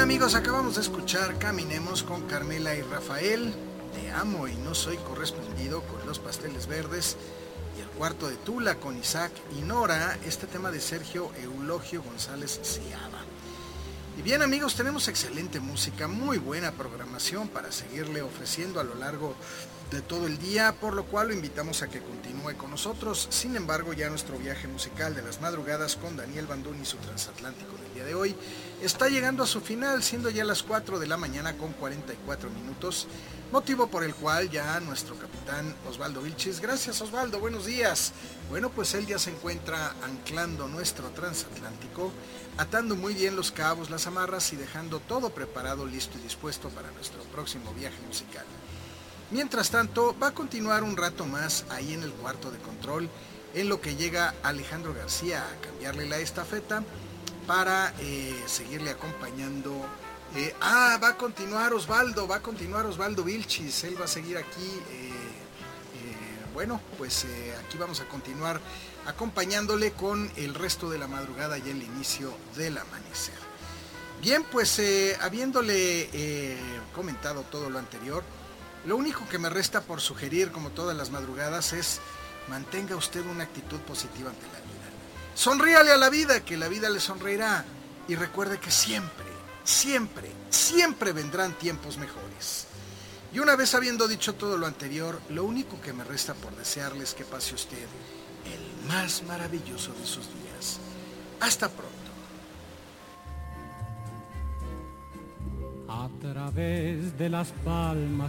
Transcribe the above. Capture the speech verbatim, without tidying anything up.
Amigos, acabamos de escuchar Caminemos con Carmela y Rafael. Te amo y no soy correspondido con Los Pasteles Verdes. Y El Cuarto de Tula con Isaac y Nora, este tema de Sergio Eulogio González Ciaba. Y bien amigos, tenemos excelente música, muy buena programación para seguirle ofreciendo a lo largo de todo el día, por lo cual lo invitamos a que continúe con nosotros. Sin embargo, ya nuestro viaje musical de las madrugadas con Daniel Bandún y su transatlántico del día de hoy está llegando a su final, siendo ya las cuatro de la mañana con cuarenta y cuatro minutos, motivo por el cual ya nuestro capitán Osvaldo Vilchis, gracias Osvaldo, buenos días. Bueno, pues él ya se encuentra anclando nuestro transatlántico, atando muy bien los cabos, las amarras y dejando todo preparado, listo y dispuesto para nuestro próximo viaje musical. Mientras tanto, va a continuar un rato más ahí en el cuarto de control, en lo que llega Alejandro García a cambiarle la estafeta para eh, seguirle acompañando. Eh, ah, va a continuar Osvaldo, va a continuar Osvaldo Vilchis, él va a seguir aquí. Eh, eh, bueno, pues eh, aquí vamos a continuar acompañándole con el resto de la madrugada y el inicio del amanecer. Bien, pues eh, habiéndole eh, comentado todo lo anterior, lo único que me resta por sugerir, como todas las madrugadas, es mantenga usted una actitud positiva ante la vida. Sonríale a la vida, que la vida le sonreirá. Y recuerde que siempre, siempre, siempre vendrán tiempos mejores. Y una vez habiendo dicho todo lo anterior, lo único que me resta por desearles que pase usted el más maravilloso de sus días. Hasta pronto. A través de las palmas